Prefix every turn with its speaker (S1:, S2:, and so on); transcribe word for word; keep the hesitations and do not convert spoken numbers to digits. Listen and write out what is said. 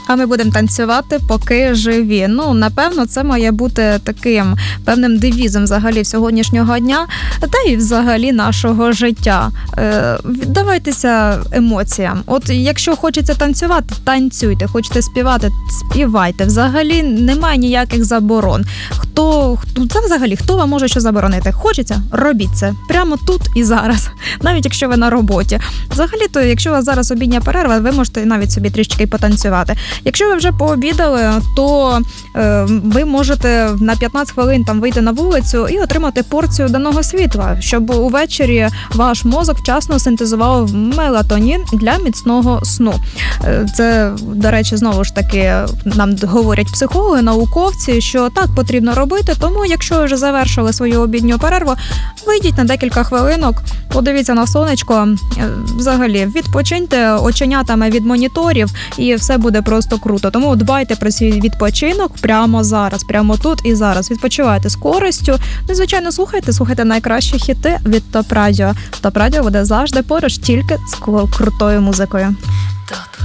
S1: А ми будемо танцювати, поки живі. Ну, напевно, це має бути таким певним девізом взагалі сьогоднішнього дня, та й взагалі нашого життя. Е, віддавайтеся емоціям. От якщо хочеться танцювати, танцюйте. Хочете співати, співайте. Взагалі немає ніяких заборон. Хто, хто це взагалі, хто вам може що заборонити? Хочеться? Робіть це. Прямо тут і зараз. Навіть якщо ви на роботі. Взагалі-то, якщо у вас зараз обідня перерва, ви можете навіть собі трішки потанцювати. Якщо ви вже пообідали, то е, ви можете на п'ятнадцять хвилин там вийти на вулицю і отримати порцію денного світла, щоб увечері ваш мозок вчасно синтезував мелатонін для міцного сну. Е, це, до речі, знову ж таки нам говорять психологи, науковці, що так потрібно робити, тому якщо ви вже завершили свою обідню перерву, вийдіть на декілька хвилинок, подивіться на сонечко, взагалі відпочиньте оченятами від моніторів і все буде просто круто. Тому дбайте про свій відпочинок прямо зараз, прямо тут і зараз. Відпочивайте з користю. Ну, звичайно, слухайте, слухайте найкращі хіти від Топ Радіо. Топ Радіо буде завжди поруч, тільки з крутою музикою.